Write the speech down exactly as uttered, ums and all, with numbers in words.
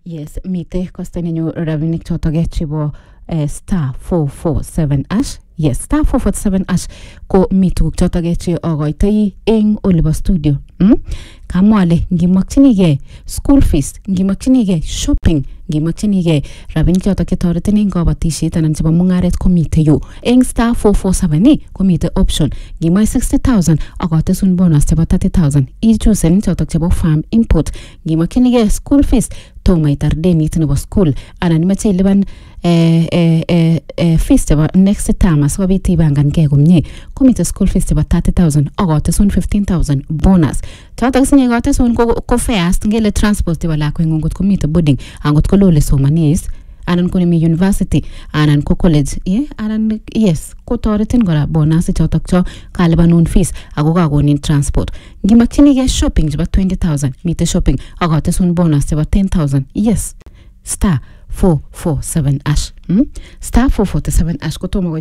Yes, mite kosta ninyo rabinik chotoke chebo eh, star four four seven ash. Yes, star four four seven ash ko mituk chotoke che ogoitoi eng olibo studio. Hmm? Kamwale ngimakchinige school fees, ngimakchinige shopping, ngimakchinige rabinik chotok chetoretin eng kabatishet anan chebo mungaret komite yu. Eng star four four seven ni komite option ngimoe sixty thousand akotesun bonus chebo thirty thousand. Ichusen chotok chebo farm input. Ngimakchinige school fees toma itar denit nebo school anan imache iliban eh, eh, eh, eh, fees chebo next term asikobit ibangankee komye komite school fees chebo thirty thousand akotesun fifteen thousand bonus. Chotok sinye kotesun ko, ko fast ngele transport chebo lakweng'ung ngot komite boarding angot ko lole somanis anan ko nemi university anan ko college yeah? anan yes ko toretin kora bonus chotok cho kalibanun fees ako kakonin transport. Ngimakchinige shopping chebo twenty thousand mite shopping akotesun bonus chebo ten thousand. Yes, star four four seven ash. Hmm? Star four four seven ash kotomo